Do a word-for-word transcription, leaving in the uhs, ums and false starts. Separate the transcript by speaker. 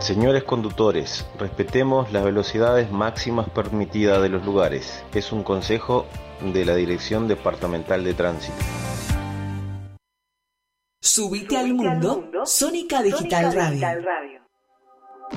Speaker 1: Señores conductores, respetemos las velocidades máximas permitidas de los lugares. Es un consejo de la Dirección Departamental de Tránsito.
Speaker 2: Subite al mundo, Sónica Digital Radio.